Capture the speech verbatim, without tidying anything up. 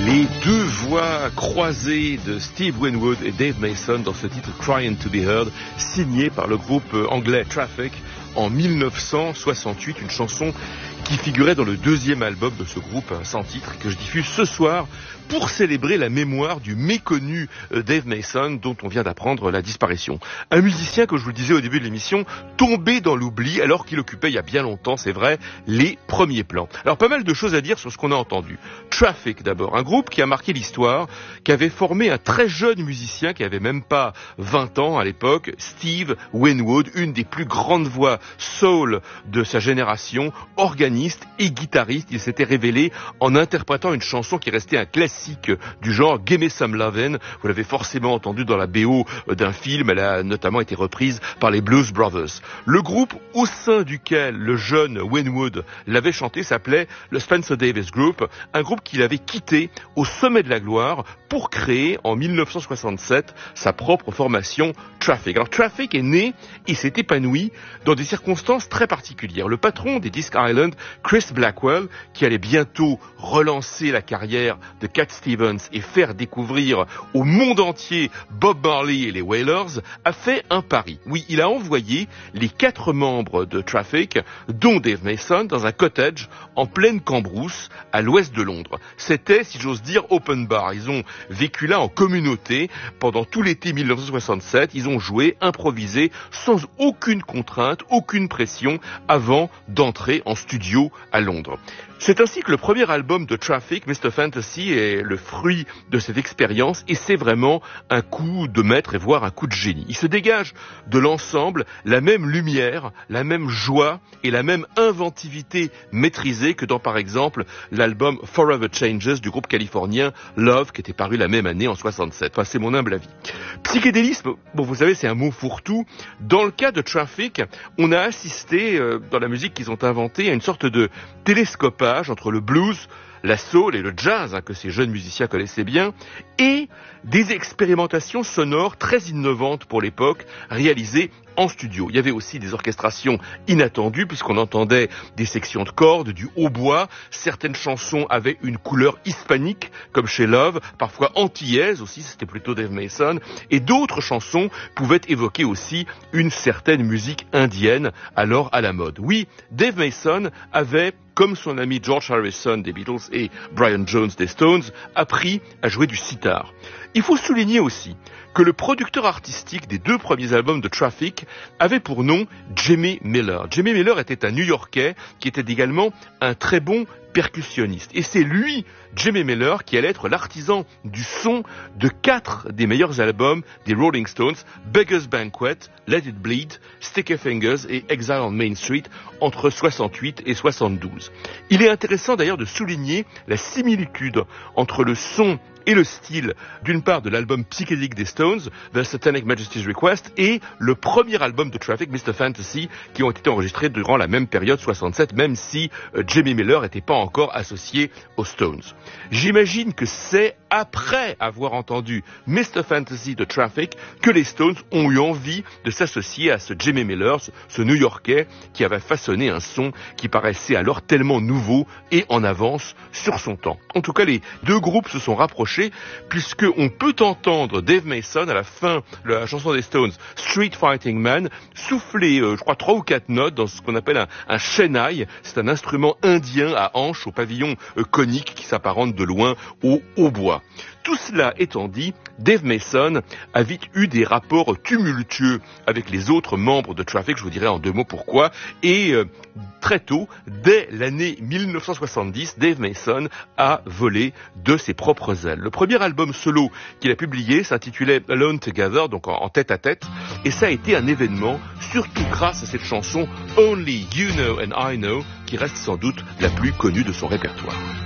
Les deux voix croisées de Steve Winwood et Dave Mason dans ce titre Crying to be Heard, signé par le groupe anglais Traffic en mille neuf cent soixante-huit, une chanson qui figurait dans le deuxième album de ce groupe sans titre que je diffuse ce soir pour célébrer la mémoire du méconnu Dave Mason dont on vient d'apprendre la disparition. Un musicien, comme je vous le disais au début de l'émission, tombé dans l'oubli alors qu'il occupait il y a bien longtemps, c'est vrai, les premiers plans. Alors pas mal de choses à dire sur ce qu'on a entendu. Traffic d'abord, un groupe qui a marqué l'histoire, qui avait formé un très jeune musicien qui avait même pas vingt ans à l'époque, Steve Winwood, une des plus grandes voix soul de sa génération, organiste et guitariste. Il s'était révélé en interprétant une chanson qui restait un classique du genre Gimme Some Lovin'. Vous l'avez forcément entendu dans la B O d'un film, elle a notamment été reprise par les Blues Brothers. Le groupe au sein duquel le jeune Winwood l'avait chanté s'appelait le Spencer Davis Group, un groupe qu'il avait quitté au sommet de la gloire pour créer en mille neuf cent soixante-sept sa propre formation Traffic. Alors Traffic est né et s'est épanoui dans des circonstances très particulières. Le patron des Disc Island, Chris Blackwell, qui allait bientôt relancer la carrière de Cat Stevens et faire découvrir au monde entier Bob Marley et les Wailers, a fait un pari. Oui, il a envoyé les quatre membres de Traffic, dont Dave Mason, dans un cottage en pleine Cambrousse, à l'ouest de Londres. C'était, si j'ose dire, open bar. Ils ont vécu là en communauté pendant tout l'été mille neuf cent soixante-sept. Ils ont joué, improvisé, sans aucune contrainte, aucune pression, avant d'entrer en studio à Londres. C'est ainsi que le premier album de Traffic, mister Fantasy, est le fruit de cette expérience et c'est vraiment un coup de maître et voire un coup de génie. Il se dégage de l'ensemble la même lumière, la même joie et la même inventivité maîtrisée que dans par exemple l'album Forever Changes du groupe californien Love qui était paru la même année en soixante-sept. Enfin, c'est mon humble avis. Psychédélisme, bon vous savez c'est un mot fourre-tout. Dans le cas de Traffic, on a assisté euh, dans la musique qu'ils ont inventée à une sorte de télescopage entre le blues, la soul et le jazz, hein, que ces jeunes musiciens connaissaient bien, et des expérimentations sonores très innovantes pour l'époque, réalisées en studio. Il y avait aussi des orchestrations inattendues, puisqu'on entendait des sections de cordes, du hautbois, certaines chansons avaient une couleur hispanique, comme chez Love, parfois antillaise aussi, c'était plutôt Dave Mason, et d'autres chansons pouvaient évoquer aussi une certaine musique indienne, alors à la mode. Oui, Dave Mason avait, comme son ami George Harrison des Beatles et Brian Jones des Stones, appris à jouer du sitar. Il faut souligner aussi que le producteur artistique des deux premiers albums de Traffic avait pour nom Jimmy Miller. Jimmy Miller était un New-Yorkais qui était également un très bon percussionniste. Et c'est lui, Jimmy Miller, qui allait être l'artisan du son de quatre des meilleurs albums des Rolling Stones, Beggar's Banquet, Let It Bleed, Sticky Fingers et Exile on Main Street, entre soixante-huit et soixante-douze. Il est intéressant d'ailleurs de souligner la similitude entre le son et le style, d'une part de l'album psychédélique des Stones, The Satanic Majesty's Request, et le premier album de Traffic, mister Fantasy, qui ont été enregistrés durant la même période, soixante-sept, même si euh, Jimmy Miller n'était pas encore associé aux Stones. J'imagine que c'est après avoir entendu mister Fantasy de Traffic que les Stones ont eu envie de s'associer à ce Jimmy Miller, ce, ce New-Yorkais qui avait façonné un son qui paraissait alors tellement nouveau et en avance sur son temps. En tout cas, les deux groupes se sont rapprochés puisqu'on peut entendre Dave Mason à la fin de la chanson des Stones, Street Fighting Man, souffler, euh, je crois, trois ou quatre notes dans ce qu'on appelle un, un shehnai. C'est un instrument indien à hanches, au pavillon euh, conique qui s'apparente de loin au hautbois. Tout cela étant dit, Dave Mason a vite eu des rapports tumultueux avec les autres membres de Traffic, je vous dirai en deux mots pourquoi, et euh, très tôt, dès l'année mille neuf cent soixante-dix, Dave Mason a volé de ses propres ailes. Le premier album solo qu'il a publié s'intitulait Alone Together, donc en, en tête à tête, et ça a été un événement, surtout grâce à cette chanson Only You Know and I Know, qui reste sans doute la plus connue de son répertoire.